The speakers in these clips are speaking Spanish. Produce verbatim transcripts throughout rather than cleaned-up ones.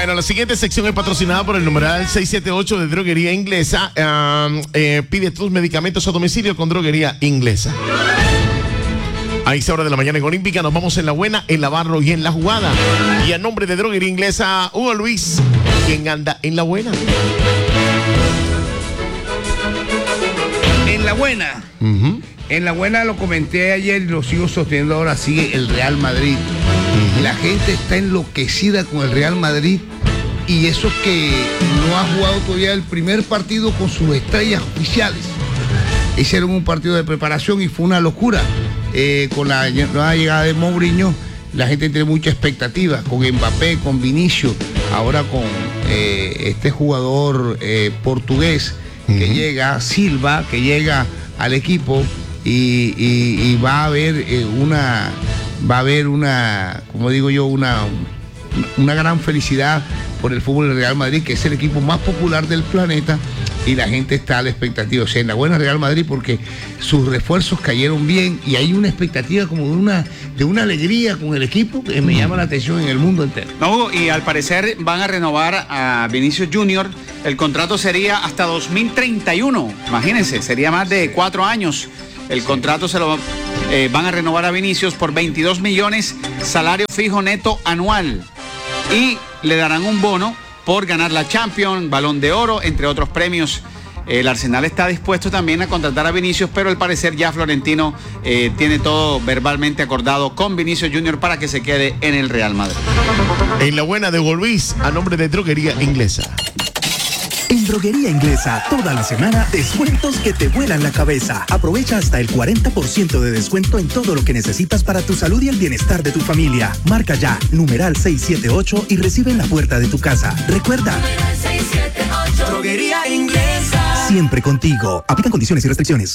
Bueno, la siguiente sección es patrocinada por el numeral seiscientos setenta y ocho de Droguería Inglesa. Um, eh, pide tus medicamentos a domicilio con Droguería Inglesa. A esta hora de la mañana en Olímpica nos vamos en la buena, en la barro y en la jugada. Y a nombre de Droguería Inglesa, Hugo Luis, ¿quién anda en la buena? En la buena. Uh-huh. En la buena lo comenté ayer y lo sigo sosteniendo ahora, sigue el Real Madrid. Uh-huh. La gente está enloquecida con el Real Madrid y eso que no ha jugado todavía el primer partido con sus estrellas oficiales. Hicieron un partido de preparación y fue una locura. Eh, con la nueva llegada de Mourinho, la gente tiene mucha expectativa, con Mbappé, con Vinicius, ahora con eh, este jugador eh, portugués uh-huh. que llega, Silva, que llega al equipo y, y, y va a haber eh, una, va a haber una, como digo yo, una, una gran felicidad por el fútbol del Real Madrid, que es el equipo más popular del planeta. Y la gente está a la expectativa, o sea, en la buena Real Madrid, porque sus refuerzos cayeron bien y hay una expectativa como de una, de una alegría con el equipo que me llama la atención en el mundo entero. No, y al parecer van a renovar a Vinicius Junior. El contrato sería hasta dos mil treinta y uno, imagínense, sería más de cuatro años. El contrato se lo eh, van a renovar a Vinicius por veintidós millones, salario fijo neto anual. Y le darán un bono por ganar la Champions, Balón de Oro, entre otros premios. El Arsenal está dispuesto también a contratar a Vinicius, pero al parecer ya Florentino eh, tiene todo verbalmente acordado con Vinicius Junior para que se quede en el Real Madrid. En la buena de Hugo Luis, a nombre de Droguería Inglesa. En Droguería Inglesa, toda la semana, descuentos que te vuelan la cabeza. Aprovecha hasta el cuarenta por ciento de descuento en todo lo que necesitas para tu salud y el bienestar de tu familia. Marca ya, numeral seiscientos setenta y ocho y recibe en la puerta de tu casa. Recuerda, seiscientos setenta y ocho, Droguería Inglesa. Siempre contigo. Aplican condiciones y restricciones.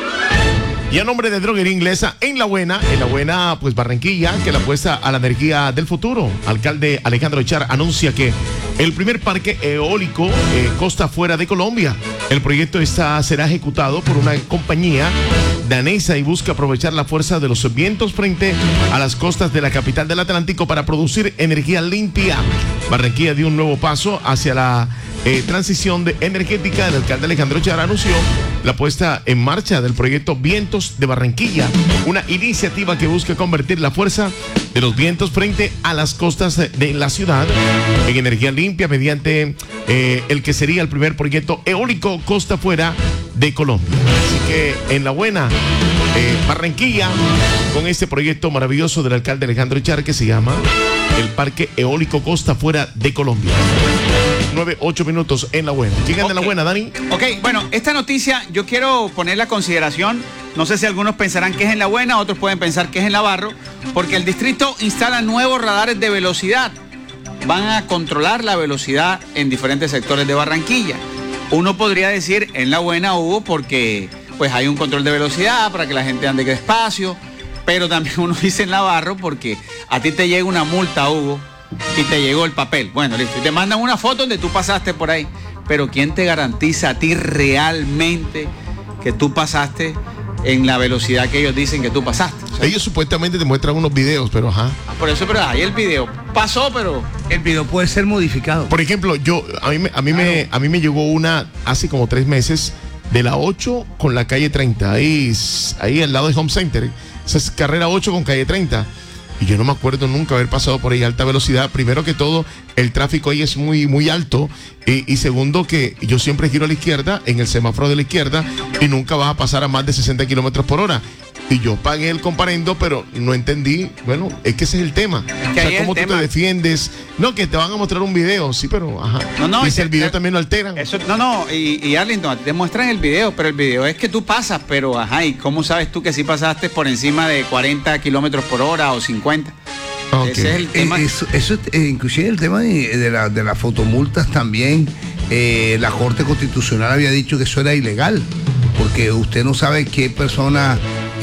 Y a nombre de Droguería Inglesa, en la buena, en la buena, pues Barranquilla, que la apuesta a la energía del futuro. Alcalde Alejandro Echar anuncia que el primer parque eólico eh, costa fuera de Colombia. El proyecto está, será ejecutado por una compañía danesa y busca aprovechar la fuerza de los vientos frente a las costas de la capital del Atlántico para producir energía limpia. Barranquilla dio un nuevo paso hacia la eh, transición de energética. El alcalde Alejandro Echar anunció la puesta en marcha del proyecto Vientos de Barranquilla, una iniciativa que busca convertir la fuerza de los vientos frente a las costas de la ciudad en energía limpia mediante eh, el que sería el primer proyecto eólico costa fuera de Colombia. Así que en la buena eh, Barranquilla, con este proyecto maravilloso del alcalde Alejandro Echar que se llama el Parque Eólico Costa Fuera de Colombia. nueve, ocho minutos en la buena. ¿Quién anda en la buena, Dani? Ok, bueno, esta noticia yo quiero ponerla a consideración. No sé si algunos pensarán que es en la buena, otros pueden pensar que es en la barro, porque el distrito instala nuevos radares de velocidad. Van a controlar la velocidad en diferentes sectores de Barranquilla. Uno podría decir en la buena, Hugo, porque pues hay un control de velocidad para que la gente ande despacio, pero también uno dice en la barro porque a ti te llega una multa, Hugo, y te llegó el papel. Bueno, listo, y te mandan una foto donde tú pasaste por ahí, pero ¿quién te garantiza a ti realmente que tú pasaste en la velocidad que ellos dicen que tú pasaste? O sea, ellos supuestamente te muestran unos videos, pero ajá. Por eso, pero ahí el video pasó, pero el video puede ser modificado. Por ejemplo, yo a mí, a mí, claro. me, a mí me llegó una hace como tres meses de la ocho con la calle treinta, ahí, ahí al lado de Home Center. Esa es carrera ocho con calle treinta. Y yo no me acuerdo nunca haber pasado por ahí a alta velocidad. Primero que todo, el tráfico ahí es muy, muy alto. Y, y segundo, que yo siempre giro a la izquierda, en el semáforo de la izquierda, y nunca vas a pasar a más de sesenta kilómetros por hora. Y yo pagué el comparendo, pero no entendí. Bueno, es que ese es el tema. O sea, ¿cómo tú te defiendes? No, que te van a mostrar un video, sí, pero ajá. No, no, y si el video también lo alteran. Eso, no, no, y, y Arlington, te muestran el video, pero el video es que tú pasas, pero ajá, ¿y cómo sabes tú que sí pasaste por encima de cuarenta kilómetros por hora o cincuenta? Okay. Ese es el tema. Eh, eso, eso eh, inclusive el tema de, de, la, de las fotomultas también, eh, la Corte Constitucional había dicho que eso era ilegal, porque usted no sabe qué persona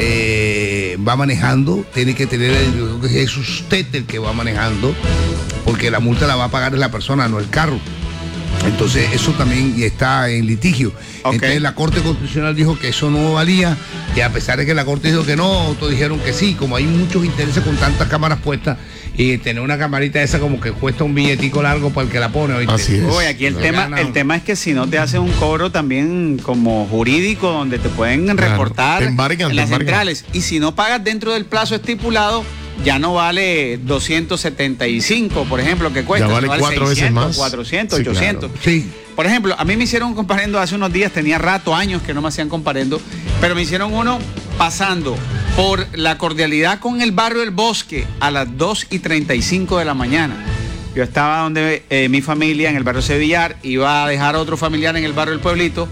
eh, va manejando, tiene que tener, el, es usted el que va manejando, porque la multa la va a pagar la persona, no el carro. Entonces eso también está en litigio. Okay. Entonces la Corte Constitucional dijo que eso no valía Y a pesar de que la Corte dijo que no, otros dijeron que sí. Como hay muchos intereses con tantas cámaras puestas, y tener una camarita esa como que cuesta un billetico largo para el que la pone. ¿Oíste? Así es. Uy, aquí el No tema, gana. el tema es que si no te hacen un cobro también como jurídico, donde te pueden Claro, reportar te embargan, en te las embargan. centrales. Y si no pagas dentro del plazo estipulado, ya no vale doscientos setenta y cinco, por ejemplo, que cuesta. Ya vale sino cuatro veces más. cuatrocientos, Sí, claro. ochocientos. Sí. Por ejemplo, a mí me hicieron un comparendo hace unos días, tenía rato, años que no me hacían comparendo, pero me hicieron uno pasando por la cordialidad con el barrio del Bosque a las dos y treinta y cinco de la mañana. Yo estaba donde eh, mi familia, en el barrio Sevillar, iba a dejar a otro familiar en el barrio del Pueblito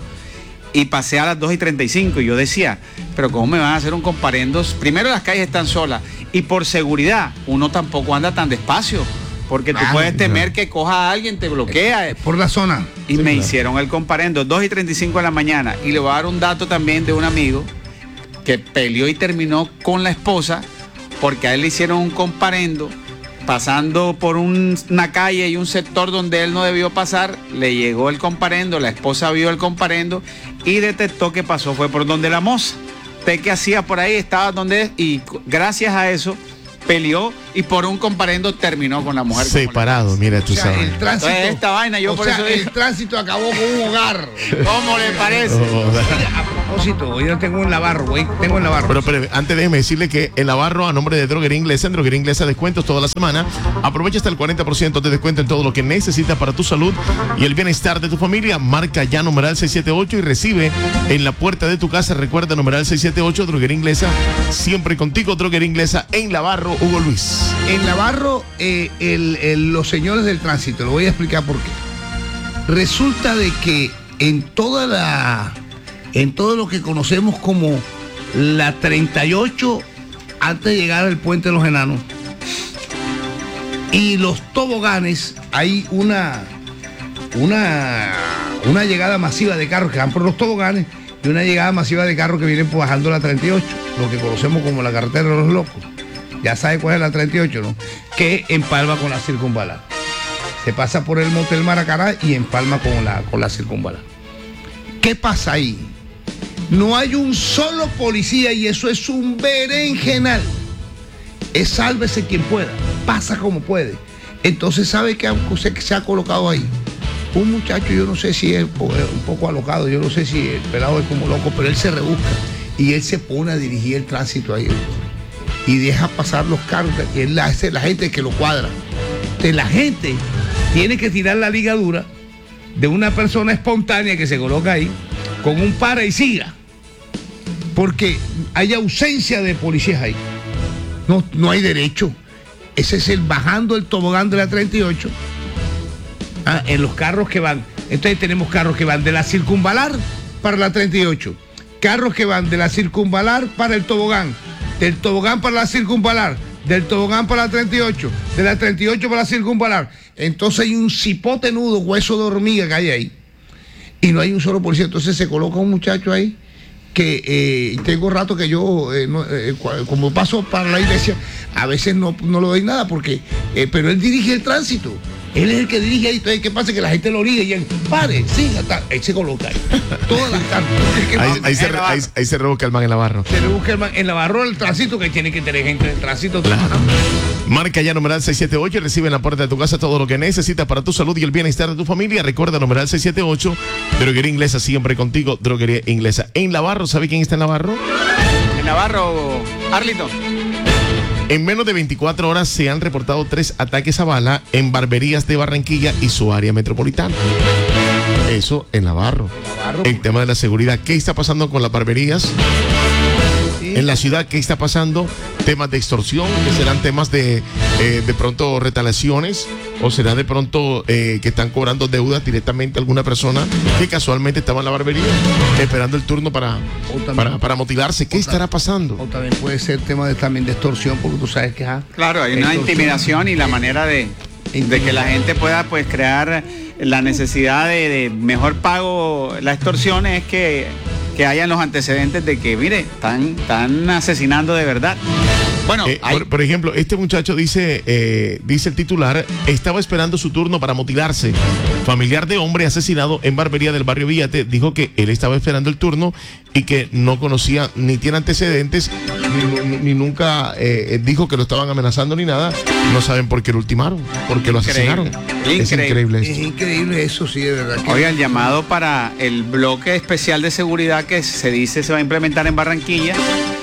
y pasé a las dos y treinta y cinco y yo decía, pero ¿cómo me van a hacer un comparendo? Primero las calles están solas y por seguridad uno tampoco anda tan despacio. Porque tú Claro, puedes temer claro. que coja a alguien, te bloquea. Por la zona. Y me hicieron el comparendo, dos y treinta y cinco de la mañana. Y le voy a dar un dato también de un amigo que peleó y terminó con la esposa porque a él le hicieron un comparendo pasando por un- una calle y un sector donde él no debió pasar. Le llegó el comparendo, la esposa vio el comparendo y detectó que pasó fue por donde la moza. ¿Usted qué hacía por ahí? Estaba donde... Y gracias a eso peleó y por un comparendo terminó con la mujer. como Separado, mira, tú O sea, sabes. el tránsito. Entonces, esta vaina, yo o por sea, eso el digo- tránsito acabó con un hogar. ¿Cómo le parece? Oh, Mira, a propósito, yo tengo un Navarro, güey. Tengo el Navarro. Pero, pero antes déjeme decirle que el Navarro, a nombre de Droguería Inglesa, en Droguería Inglesa descuentos toda la semana. Aprovecha hasta el cuarenta por ciento de descuento en todo lo que necesitas para tu salud y el bienestar de tu familia. Marca ya numeral seiscientos setenta y ocho y recibe en la puerta de tu casa. Recuerda numeral seiscientos setenta y ocho, Droguería Inglesa, siempre contigo. Droguería Inglesa en Navarro, Hugo Luis. En Navarro, eh, el- el- los señores del tránsito, lo voy a explicar por qué. Resulta de que en toda la, en todo lo que conocemos como la treinta y ocho, antes de llegar al puente de los Enanos, y los toboganes, hay una, una, una llegada masiva de carros que van por los toboganes y una llegada masiva de carros que vienen pues, bajando la treinta y ocho, lo que conocemos como la carretera de los locos. Ya sabe cuál es la treinta y ocho, ¿no? Que empalma con la circunvalar. Se pasa por el Motel Maracaná y empalma con la, con la circunvalar. ¿Qué pasa ahí? No hay un solo policía y eso es un berenjenal. Es sálvese quien pueda, pasa como puede. Entonces, ¿sabe qué se, se ha colocado ahí? Un muchacho, yo no sé si es un poco alocado, yo no sé si el pelado es como loco, pero él se rebusca y él se pone a dirigir el tránsito ahí. Y deja pasar los carros, y es la, es la gente que lo cuadra. Entonces la gente tiene que tirar la ligadura de una persona espontánea que se coloca ahí con un para y siga. Porque hay ausencia de policías ahí. No, no hay derecho. Ese es el bajando el tobogán de la treinta y ocho. Ah, en los carros que van. Entonces tenemos carros que van de la circunvalar para la treinta y ocho. Carros que van de la circunvalar para el tobogán. Del tobogán para la circunvalar, del tobogán para la treinta y ocho, de la treinta y ocho para la circunvalar. Entonces hay un cipote nudo, hueso de hormiga que hay ahí. Y no hay un solo policía. Entonces se coloca un muchacho ahí que eh, tengo rato que yo, eh, no, eh, como paso para la iglesia, a veces no, no le doy nada porque, eh, pero él dirige el tránsito. Él es el que dirige ahí. Entonces, ¿qué pasa? Que la gente lo orilla y él, pare, siga, ta- él se coloca ahí. Todas las tardes. Ahí, ahí se, ahí, ahí se revoca el man en Navarro. Se le busca el man- en la barra del tránsito que tiene que tener gente del tránsito. Claro. Marca ya numeral seiscientos setenta y ocho y recibe en la puerta de tu casa todo lo que necesitas para tu salud y el bienestar de tu familia. Recuerda numeral seiscientos setenta y ocho, Droguería Inglesa, siempre contigo, Droguería Inglesa. En Navarro, ¿sabe quién está en Navarro? En Navarro, Arlington. En menos de veinticuatro horas se han reportado tres ataques a bala en barberías de Barranquilla y su área metropolitana. Eso en Navarro. Navarro. El tema de la seguridad. ¿Qué está pasando con las barberías? Sí. En la ciudad, ¿qué está pasando? Temas de extorsión, que serán temas de eh, de pronto retaliaciones, o será de pronto eh, que están cobrando deudas directamente a alguna persona que casualmente estaba en la barbería esperando el turno para, O también- para, para motilarse. ¿Qué o estará tam- pasando? O también puede ser tema de, también de extorsión, porque tú sabes que... ajá, Claro, hay una extorsión. intimidación y la manera de, de que la gente pueda pues crear la necesidad de, de mejor pago. La extorsión es que, que hayan los antecedentes de que, mire, están, están asesinando de verdad. Bueno, Eh, hay- por, por ejemplo, este muchacho dice, eh, dice el titular, estaba esperando su turno para mutilarse. Familiar de hombre asesinado en barbería del barrio Villate dijo que él estaba esperando el turno y que no conocía ni tiene antecedentes ni, ni- ni nunca eh, dijo que lo estaban amenazando ni nada. No saben por qué lo ultimaron, por qué lo asesinaron. Increíble. Es increíble Es esto. increíble eso, sí, de verdad. que- Oiga, el llamado para el bloque especial de seguridad que se dice se va a implementar en Barranquilla,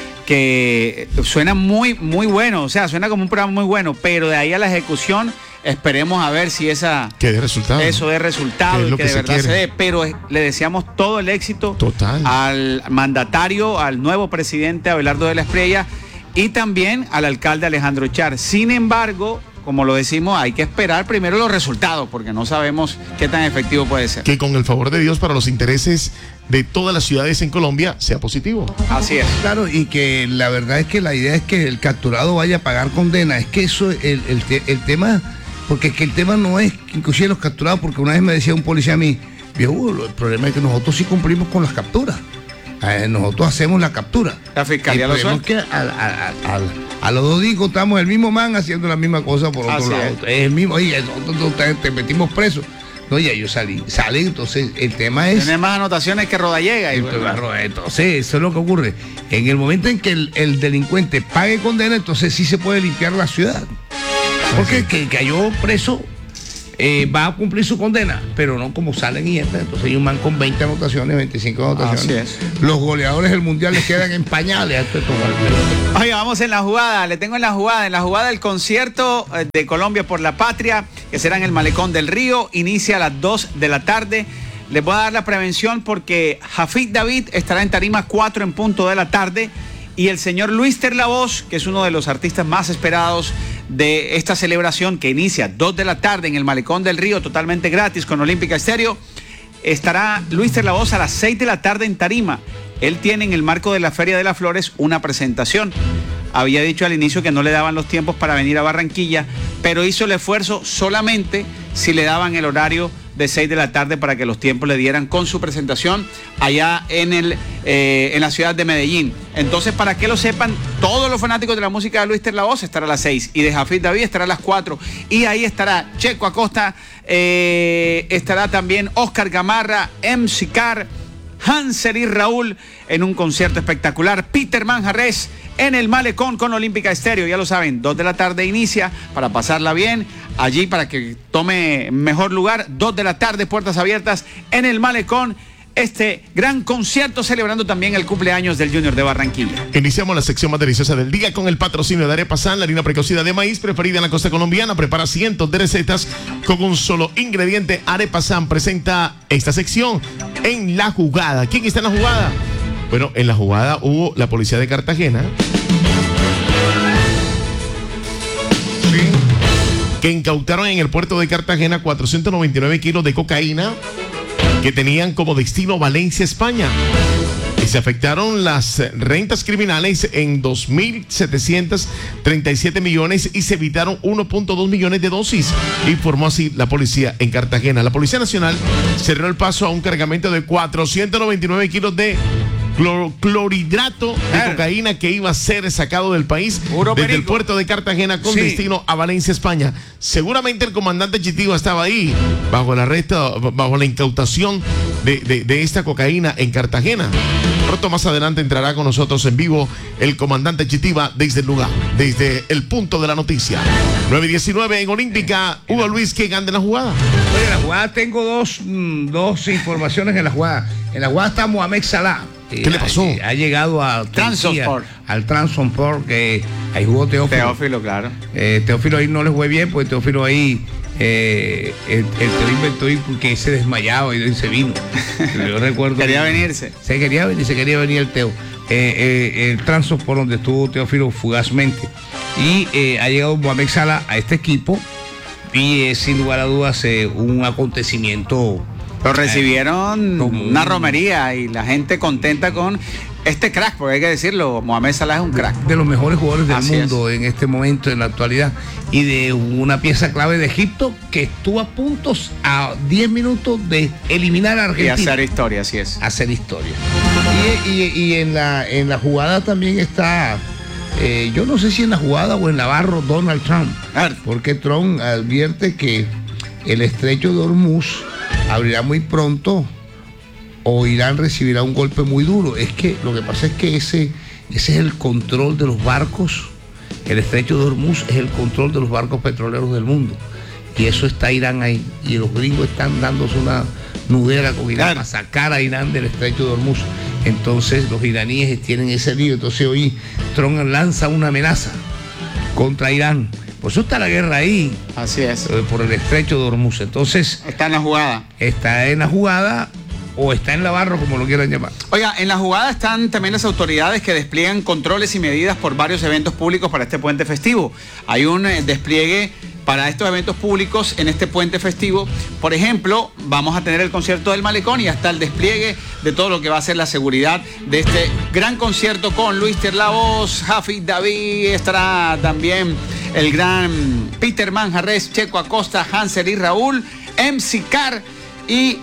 que suena muy, muy bueno, o sea, suena como un programa muy bueno, pero de ahí a la ejecución, esperemos a ver si esa, Que de resultado. eso dé Que resultado es y lo que, que de se verdad se quiere. dé, pero eh, le deseamos todo el éxito Total. al mandatario, al nuevo presidente Abelardo de la Espriella y también al alcalde Alejandro Char. Sin embargo, como lo decimos, hay que esperar primero los resultados, porque no sabemos qué tan efectivo puede ser. Que con el favor de Dios para los intereses de todas las ciudades en Colombia sea positivo. Así es. Claro, y que la verdad es que la idea es que el capturado vaya a pagar condena. Es que eso, el, el, te- el tema, porque es que el tema no es inclusive los capturados, porque una vez me decía un policía a mí, viejo, el problema es que nosotros sí cumplimos con las capturas. Eh, nosotros hacemos la captura. La fiscalía El lo problema es suelta. que al- al- al- a los dos días estamos el mismo man haciendo la misma cosa por otro Así lado. es. Es el mismo, oye, nosotros te, te metimos preso. No, ya yo salí, salí, entonces el tema es... Tiene más anotaciones que Rodallega. Y Entonces, bueno, barro, entonces, eso es lo que ocurre. En el momento en que el, el delincuente pague condena, entonces sí se puede limpiar la ciudad. Porque el que cayó preso eh, va a cumplir su condena, pero no como salen y entran. Entonces hay un man con veinte anotaciones, veinticinco anotaciones. Así es. Los goleadores del mundial les quedan en pañales. a este tomar. Oiga, vamos en la jugada, le tengo en la jugada, en la jugada del concierto eh, de Colombia por la Patria, que será en el Malecón del Río, inicia a las dos de la tarde. Les voy a dar la prevención porque Jafid David estará en tarima cuatro en punto de la tarde y el señor Luis Terlavoz, que es uno de los artistas más esperados de esta celebración que inicia dos de la tarde en el Malecón del Río, totalmente gratis con Olímpica Estéreo, estará Luis Terlavoz a las seis de la tarde en tarima. Él tiene en el marco de la Feria de las Flores una presentación. Había dicho al inicio que no le daban los tiempos para venir a Barranquilla, pero hizo el esfuerzo solamente si le daban el horario de seis de la tarde para que los tiempos le dieran con su presentación allá en, el, eh, en la ciudad de Medellín. Entonces, para que lo sepan, todos los fanáticos de la música de Luis Terlavoz estará a las seis y de Jafid David estará a las cuatro. Y ahí estará Checo Acosta, eh, estará también Oscar Gamarra, M C Car, Hansel y Raúl en un concierto espectacular. Peter Manjarres en el Malecón con Olímpica Estéreo. Ya lo saben, dos de la tarde inicia para pasarla bien. Allí para que tome mejor lugar, dos de la tarde, puertas abiertas en el Malecón. Este gran concierto celebrando también el cumpleaños del Junior de Barranquilla. Iniciamos la sección más deliciosa del día con el patrocinio de Arepa San, la harina precocida de maíz preferida en la costa colombiana. Prepara cientos de recetas con un solo ingrediente. Arepa San presenta esta sección en la jugada. ¿Quién está en la jugada? Bueno, en la jugada hubo la policía de Cartagena, que incautaron en el puerto de Cartagena cuatrocientos noventa y nueve kilos de cocaína que tenían como destino Valencia, España. Y se afectaron las rentas criminales en dos mil setecientos treinta y siete millones y se evitaron uno punto dos millones de dosis, informó así la policía en Cartagena. La Policía Nacional cerró el paso a un cargamento de cuatrocientos noventa y nueve kilos de clor- clorhidrato de Claro. cocaína que iba a ser sacado del país Puro desde el perico. puerto de Cartagena con Sí. destino a Valencia, España. Seguramente el comandante Chitiva estaba ahí bajo el arresto, bajo la incautación de, de- de esta cocaína en Cartagena. Pronto más adelante entrará con nosotros en vivo el comandante Chitiva desde el lugar, desde el punto de la noticia. nueve diecinueve en Olímpica. Hugo Luis, que gana en la jugada. Oye, en la jugada tengo dos, mm, dos informaciones en la jugada. En la jugada está Mohamed Salah. ¿Qué le pasó? Ha, ha llegado a Trabzonspor. al Trabzonspor, que ahí jugó Teófilo. Teófilo, claro. Eh, Teófilo ahí no le fue bien, porque Teófilo ahí eh, el, el Teo inventó y porque se desmayaba y se vino. Yo recuerdo. Quería venirse. Se quería venir, se quería venir el Teo. Eh, eh, el Transport por donde estuvo Teófilo fugazmente. Y eh, ha llegado Mohamed Salah a este equipo y es sin lugar a dudas eh, un acontecimiento. Lo recibieron como una un- romería y la gente contenta con este crack, porque hay que decirlo, Mohamed Salah es un crack. De los mejores jugadores del Así mundo en este momento, en la actualidad, y de una pieza clave de Egipto que estuvo a puntos a diez minutos de eliminar a Y Argentina. hacer historia, así es. Hacer historia. Y, y- y en, la, en la jugada también está eh, yo no sé si en la jugada o en la barro Donald Trump, porque Trump advierte que el estrecho de Hormuz abrirá muy pronto o Irán recibirá un golpe muy duro. Es que lo que pasa es que ese, ese es el control de los barcos. El estrecho de Hormuz es el control de los barcos petroleros del mundo. Y eso está Irán ahí. Y los gringos están dándose una nudera con Irán para sacar a Irán del estrecho de Hormuz. Entonces los iraníes tienen ese lío. Entonces hoy Trump lanza una amenaza contra Irán. Por eso está la guerra ahí. Así es. Eh, por el estrecho de Hormuz. Entonces. Está en la jugada. Está en la jugada. O está en la barro, como lo quieran llamar. Oiga, en la jugada están también las autoridades que despliegan controles y medidas por varios eventos públicos para este puente festivo. Hay un eh, despliegue para estos eventos públicos en este puente festivo. Por ejemplo, vamos a tener el concierto del Malecón y hasta el despliegue de todo lo que va a ser la seguridad de este gran concierto con Luis Terlavos, Jafid David, estará también el gran Peter Manjarres, Checo Acosta, Hansel y Raúl, M C Car. Y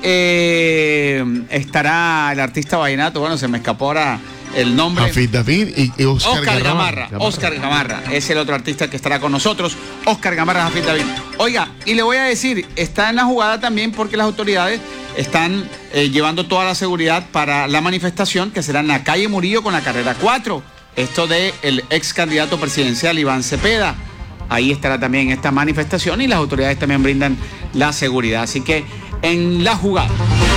eh, estará el artista vallenato, bueno, se me escapó ahora el nombre. Jafid David y, y Oscar, Oscar Gamarra. Gamarra. Oscar Gamarra es el otro artista que estará con nosotros. Oscar Gamarra, Jafid David. Oiga, y le voy a decir, está en la jugada también porque las autoridades están eh, llevando toda la seguridad para la manifestación que será en la calle Murillo con la carrera cuatro. Esto de el ex candidato presidencial Iván Cepeda. Ahí estará también esta manifestación y las autoridades también brindan la seguridad. Así que en la jugada.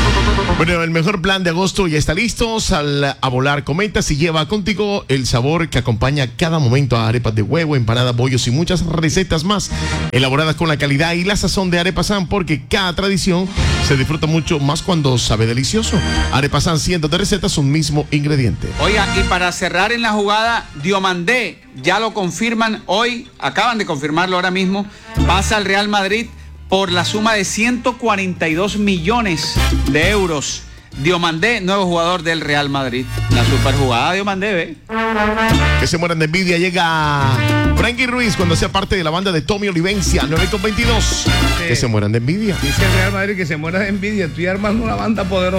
Bueno, el mejor plan de agosto ya está listo. Sal a volar cometas y lleva contigo el sabor que acompaña cada momento a arepas de huevo, empanadas, bollos y muchas recetas más elaboradas con la calidad y la sazón de Arepa San, porque cada tradición se disfruta mucho más cuando sabe delicioso. Arepa San, cientos de recetas, un mismo ingrediente. Oiga, y para cerrar en la jugada, Diomandé, ya lo confirman hoy, acaban de confirmarlo ahora mismo, pasa al Real Madrid por la suma de ciento cuarenta y dos millones de euros. Diomandé, nuevo jugador del Real Madrid. La super jugada de Diomandé, ¿ve? Que se mueran de envidia. Llega Frankie Ruiz cuando sea parte de la banda de Tommy Olivencia, nueve con veintidós. Sí. Que se mueran de envidia. Dice el Real Madrid que se muera de envidia. Estoy armando una banda poderosa.